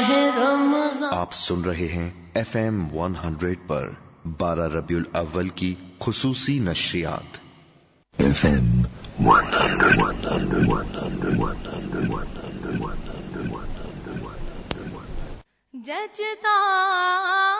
आप सुन रहे हैं FM 100 पर 12 रबीउल अव्वल की खुसूसी नशरियात। FM 100 जचता